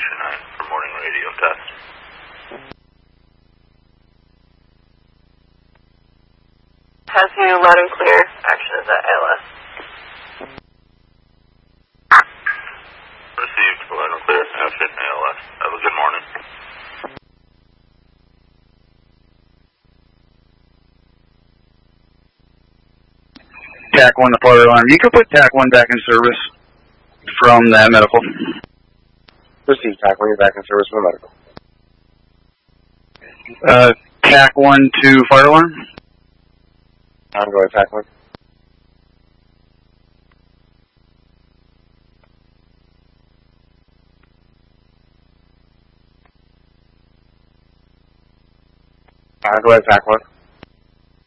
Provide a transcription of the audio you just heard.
Station 9 for morning radio test. Has you loud and clear. Action is at ALS. Received loud and clear. Action ALS. Have a good morning. TAC 1 to fire alarm. You can put TAC 1 back in service from that medical. Proceed, TAC 1, you're back in service from the medical. TAC 1 to fire alarm. Ongoing, TAC 1. Go ahead, TAC 1.